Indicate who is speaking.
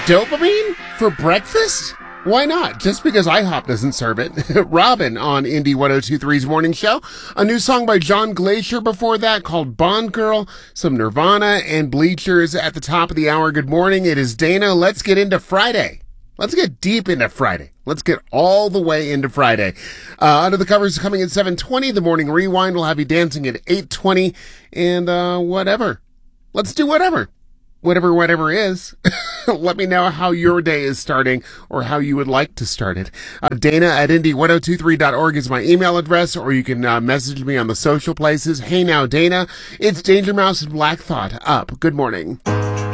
Speaker 1: Dopamine for breakfast? Why not? Just because IHOP doesn't serve it. Robin on Indie 102.3's Morning Show. A new song by John Glacier before that called Bond Girl. Some Nirvana and Bleachers at the top of the hour. Good morning. It is Dana. Let's get into Friday. Let's get deep into Friday. Let's get all the way into Friday. Under the Covers coming at 7:20. The Morning Rewind will have you dancing at 8:20. And whatever. Let's do whatever. Whatever is. Let me know how your day is starting or how you would like to start it. Dana at indie1023.org is my email address, or you can message me on the social places. Hey now, Dana. It's Danger Mouse and Black Thought up. Good morning.